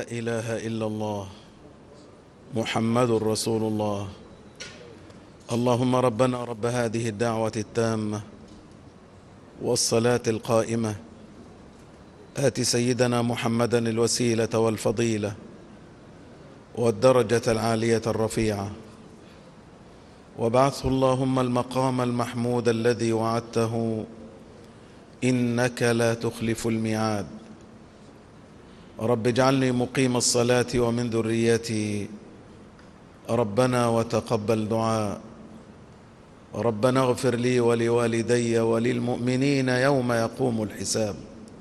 إله إلا الله محمد رسول الله. اللهم ربنا رب هذه الدعوة التامة والصلاة القائمة آت سيدنا محمدا الوسيلة والفضيلة والدرجة العالية الرفيعة، وابعثه اللهم المقام المحمود الذي وعدته إنك لا تخلف الميعاد. رب اجعلني مقيم الصلاة ومن ذريتي ربنا وتقبل دعاء. ربنا اغفر لي ولوالدي وللمؤمنين يوم يقوم الحساب.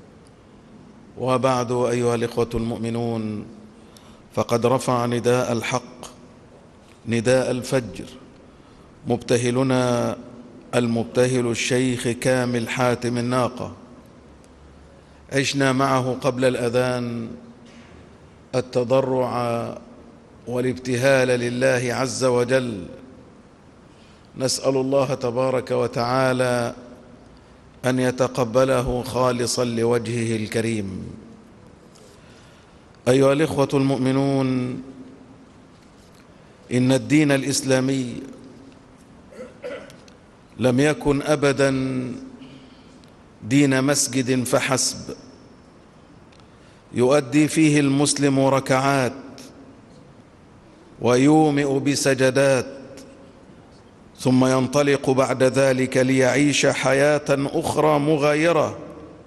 وبعد، أيها الإخوة المؤمنون، فقد رفع نداء الحق نداء الفجر مبتهلنا المبتهل الشيخ كامل حاتم الناقة. عشنا معه قبل الأذان التضرع والابتهال لله عز وجل، نسأل الله تبارك وتعالى أن يتقبله خالصا لوجهه الكريم. أيها الإخوة المؤمنون، إن الدين الإسلامي لم يكن أبدا دين مسجد فحسب يؤدي فيه المسلم ركعات ويومئ بسجدات ثم ينطلق بعد ذلك ليعيش حياة أخرى مغايرة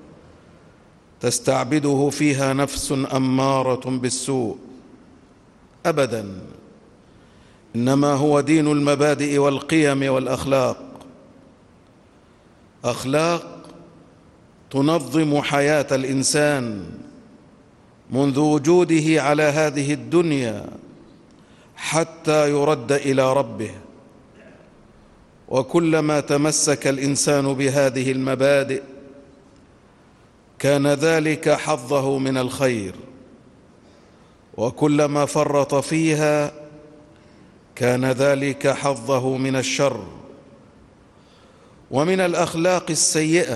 تستعبده فيها نفس أمارة بالسوء. أبدا، إنما هو دين المبادئ والقيم والأخلاق، أخلاق تنظم حياة الإنسان منذ وجوده على هذه الدنيا حتى يرد إلى ربه. وكلما تمسك الإنسان بهذه المبادئ كان ذلك حظه من الخير، وكلما فرط فيها كان ذلك حظه من الشر. ومن الأخلاق السيئة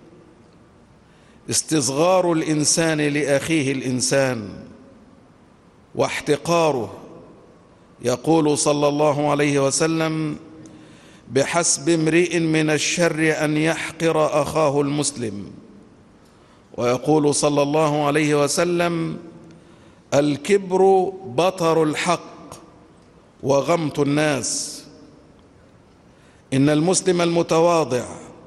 استصغار الإنسان لأخيه الإنسان واحتقاره. يقول صلى الله عليه وسلم: بحسب امرئ من الشر أن يحقر أخاه المسلم. ويقول صلى الله عليه وسلم: الكبر بطر الحق وغمط الناس. إن المسلم المتواضع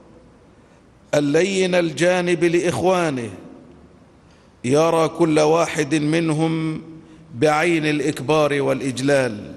اللين الجانب لإخوانه يرى كل واحد منهم بعين الإكبار والإجلال،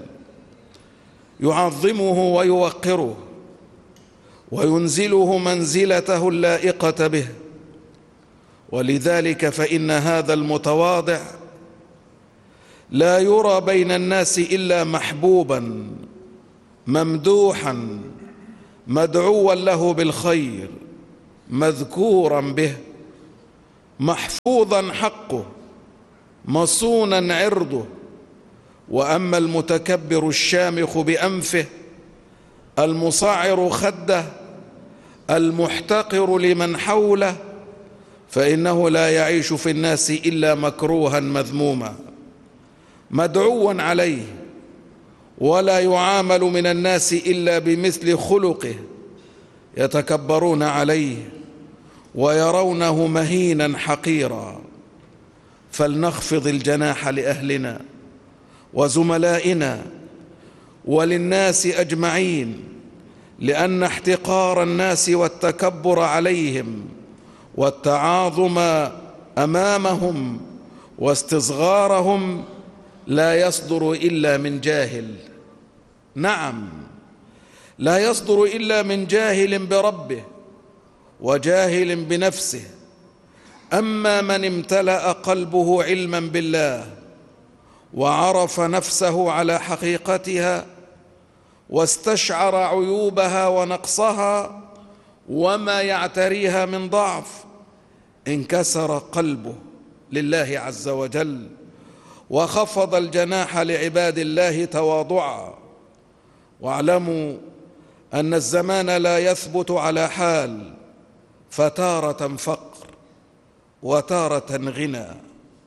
يعظمه ويوقره وينزله منزلته اللائقة به. ولذلك فإن هذا المتواضع لا يرى بين الناس إلا محبوبا ممدوحا مدعوا له بالخير مذكورا به محفوظا حقه مصونا عرضه. وأما المتكبر الشامخ بأنفه المصعر خده المحتقر لمن حوله فإنه لا يعيش في الناس إلا مكروها مذموما مدعوا عليه، ولا يعامل من الناس إلا بمثل خلقه، يتكبرون عليه ويرونه مهينا حقيرا. فلنخفض الجناح لأهلنا وزملائنا وللناس أجمعين، لأن احتقار الناس والتكبر عليهم والتعاظم أمامهم واستصغارهم لا يصدر إلا من جاهل. نعم، لا يصدر إلا من جاهل بربه وجاهل بنفسه. أما من امتلأ قلبه علما بالله وعرف نفسه على حقيقتها واستشعر عيوبها ونقصها وما يعتريها من ضعف، انكسر قلبه لله عز وجل وخفض الجناح لعباد الله تواضعا. واعلموا أن الزمان لا يثبت على حال، فتارة فقر وتارة غنى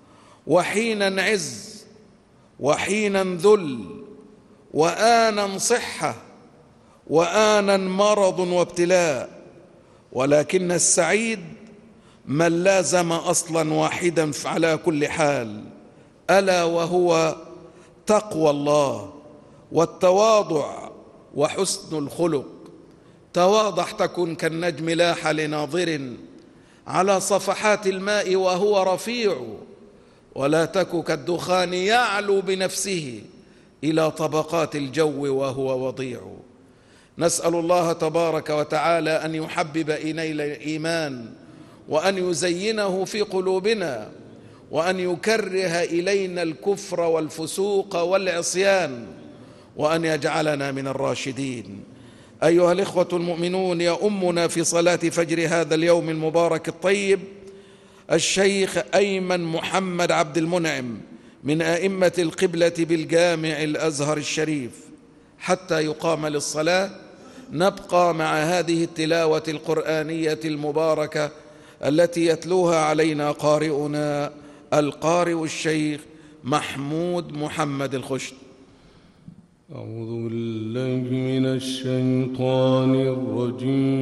وحينا عز وحينا ذل، وآنا صحة وآنا مرض وابتلاء، ولكن السعيد من لازم أصلا واحدا على كل حال، ألا وهو تقوى الله والتواضع وحسن الخلق. تواضع تكن كالنجم لاح لناظر على صفحات الماء وهو رفيع، ولا تك كالدخان يعلو بنفسه إلى طبقات الجو وهو وضيع. نسأل الله تبارك وتعالى أن يحبب إلينا الإيمان، وأن يزينه في قلوبنا، وأن يكره إلينا الكفر والفسوق والعصيان، وأن يجعلنا من الراشدين. أيها الإخوة المؤمنون، يؤمنا في صلاة فجر هذا اليوم المبارك الطيب الشيخ أيمن محمد عبد المنعم من أئمة القبلة بالجامع الأزهر الشريف. حتى يقام للصلاة نبقى مع هذه التلاوة القرآنية المباركة التي يتلوها علينا قارئنا القارئ الشيخ محمود محمد الخشت. أعوذ بالله من الشيطان الرجيم.